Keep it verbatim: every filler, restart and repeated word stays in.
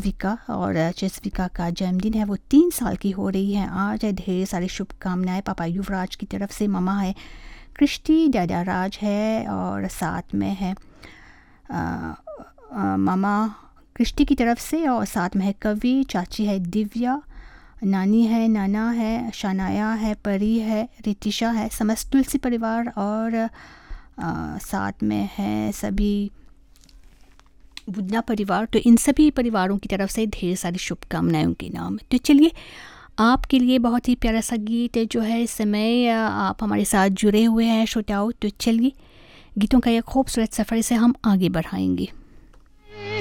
चेस्विका, और चेस्विका का जन्मदिन है, वो तीन साल की हो रही है आज। ढेर सारी शुभकामनाएं पापा युवराज की तरफ से। ममा है कृष्टि, दादा राज है, और साथ में है आ, आ, मामा कृष्टि की तरफ से, और साथ में है कवि, चाची है दिव्या, नानी है, नाना है, शनाया है, परी है, रितिशा है, समस्त तुलसी परिवार, और आ, साथ में है सभी बुद्धना परिवार। तो इन सभी परिवारों की तरफ से ढेर सारी शुभकामनाएं उनके नाम। तो चलिए आपके लिए बहुत ही प्यारा सा गीत जो है इस समय आप हमारे साथ जुड़े हुए हैं श्रोताओं। तो चलिए गीतों का एक खूबसूरत सफ़र से हम आगे बढ़ाएंगे।